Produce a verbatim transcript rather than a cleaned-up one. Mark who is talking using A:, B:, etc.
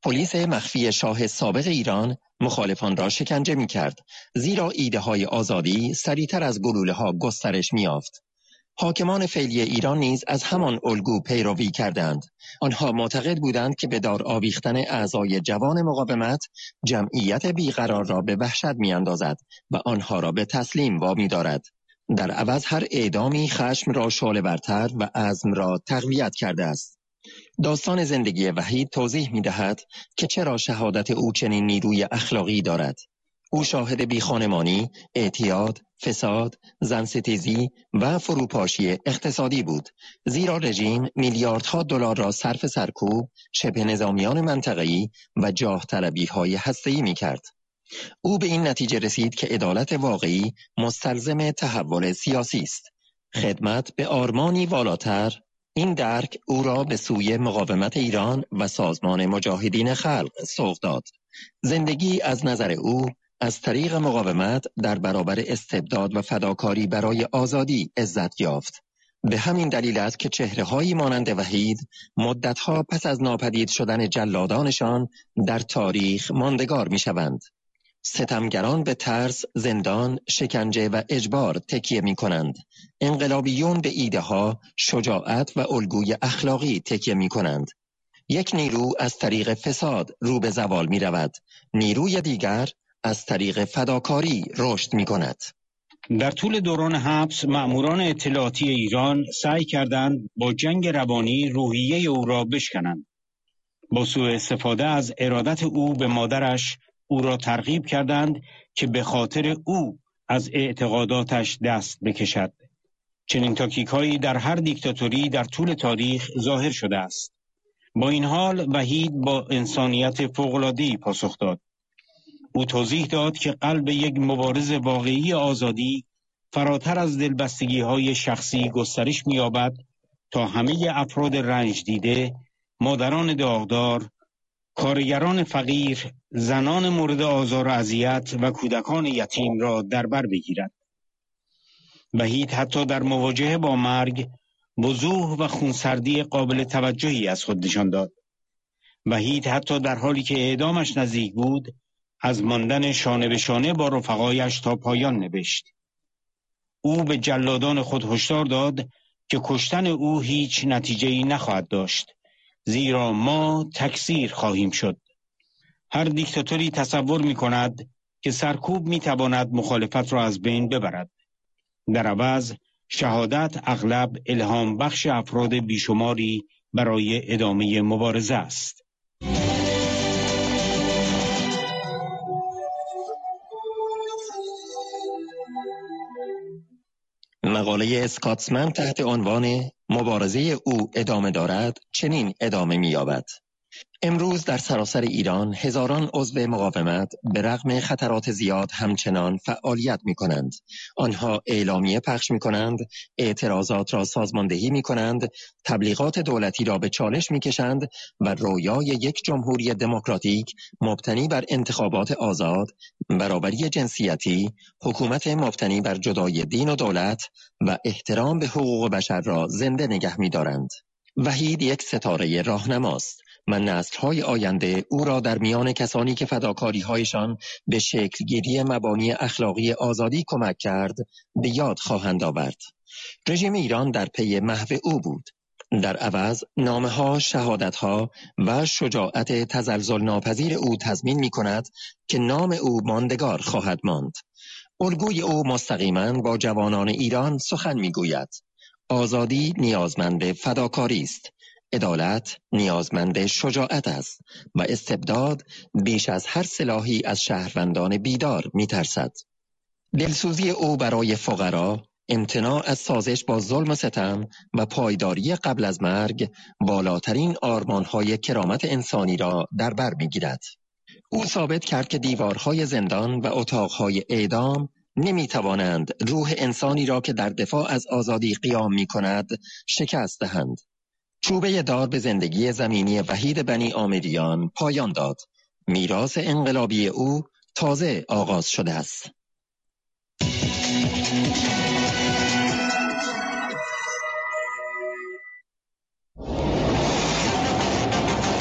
A: پلیس مخفی شاه سابق ایران مخالفان را شکنجه می کرد، زیرا ایده های آزادی سریعتر از گلوله ها گسترش می یافت. حاکمان فعلی ایران نیز از همان الگو پیروی کردند. آنها معتقد بودند که به دار آویختن اعضای جوان مقاومت جمعیت بیقرار را به وحشت می اندازد و آنها را به تسلیم وامی دارد. در عوض هر اعدامی خشم را شعله ورتر و عزم را تقویت کرده است. داستان زندگی وحید توضیح می دهد که چرا شهادت او چنین نیروی اخلاقی دارد. او شاهد بیخانمانی، اعتیاد، فساد، زنستیزی و فروپاشی اقتصادی بود، زیرا رژیم میلیاردها دلار را صرف سرکوب، شبه نظامیان منطقه‌ای و جاه طلبی های هسته‌ای می کرد. او به این نتیجه رسید که عدالت واقعی مستلزم تحول سیاسی است. خدمت به آرمانی والاتر، این درک او را به سوی مقاومت ایران و سازمان مجاهدین خلق سوق داد. زندگی از نظر او از طریق مقاومت در برابر استبداد و فداکاری برای آزادی عزت یافت. به همین دلیل است که چهره‌هایی مانند وحید مدتها پس از ناپدید شدن جلادانشان در تاریخ ماندگار می‌شوند. ستمگران به ترس، زندان، شکنجه و اجبار تکیه می کنند. انقلابیون به ایده ها، شجاعت و الگوی اخلاقی تکیه می کنند. یک نیرو از طریق فساد رو به زوال می رود. نیروی دیگر از طریق فداکاری رشد می کند.
B: در طول دوران حبس مأموران اطلاعاتی ایران سعی کردند با جنگ روانی روحیه او را بشکنند. با سوء استفاده از ارادت او به مادرش او را ترغیب کردند که به خاطر او از اعتقاداتش دست بکشد. چنین تاکتیک‌هایی در هر دیکتاتوری در طول تاریخ ظاهر شده است. با این حال وحید با انسانیت فوق‌العاده‌ای پاسخ داد. او توضیح داد که قلب یک مبارز واقعی آزادی فراتر از دلبستگی‌های شخصی گسترش می‌یابد تا همه افراد رنج دیده، مادران داغدار، کارگران فقیر، زنان مورد آزار و اذیت و کودکان یتیم را در بر بگیرد. وحید حتی در مواجهه با مرگ وضوح و خونسردی قابل توجهی از خود نشان داد. وحید حتی در حالی که اعدامش نزدیک بود، از ماندن شانه به شانه با رفقایش تا پایان نوشت. او به جلادان خود هشدار داد که کشتن او هیچ نتیجه‌ای نخواهد داشت، زیرا ما تکثیر خواهیم شد. هر دیکتاتوری تصور می کند که سرکوب می تواند مخالفت را از بین ببرد. در عوض شهادت اغلب الهام بخش افراد بیشماری برای ادامه مبارزه است.
A: مقاله اسکاتسمن تحت عنوان مبارزه او ادامه دارد چنین ادامه می‌یابد. امروز در سراسر ایران هزاران عضو مقاومت به رغم خطرات زیاد همچنان فعالیت می کنند. آنها اعلامیه پخش می کنند، اعتراضات را سازماندهی می کنند، تبلیغات دولتی را به چالش می کشند و رویای یک جمهوری دموکراتیک مبتنی بر انتخابات آزاد، برابری جنسیتی، حکومت مبتنی بر جدای دین و دولت و احترام به حقوق بشر را زنده نگه می دارند. وحید یک ستاره راهنماست و نسل‌های آینده او را در میان کسانی که فداکاری‌هایشان به شکلگیری مبانی اخلاقی آزادی کمک کرد به یاد خواهند آورد. رژیم ایران در پی محو او بود. در عوض نامه‌ها، شهادت‌ها و شجاعت تزلزل ناپذیر او تضمین می‌کند که نام او ماندگار خواهد ماند. الگوی او مستقیما با جوانان ایران سخن می‌گوید. آزادی نیازمند فداکاری است. عدالت نیازمند شجاعت است و استبداد بیش از هر سلاحی از شهروندان بیدار می‌ترسد. دلسوزی او برای فقرا، امتناع از سازش با ظلم و ستم و پایداری قبل از مرگ بالاترین آرمان‌های کرامت انسانی را در بر می‌گیرد. او ثابت کرد که دیوارهای زندان و اتاقهای اعدام نمی‌توانند روح انسانی را که در دفاع از آزادی قیام می‌کند شکست دهند. چوبه دار به زندگی زمینی وحید بنی عامریان پایان داد. میراث انقلابی او تازه آغاز شده است.